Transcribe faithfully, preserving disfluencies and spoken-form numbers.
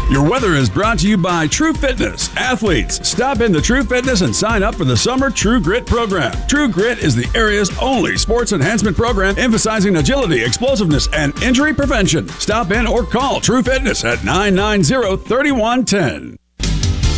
Your weather is brought to you by True Fitness. Athletes, stop into True Fitness and sign up for the Summer True Grit program. True Grit is the area's only sports enhancement program emphasizing agility, explosiveness, and injury prevention. Stop in or call True Fitness at nine nine zero, three one one zero.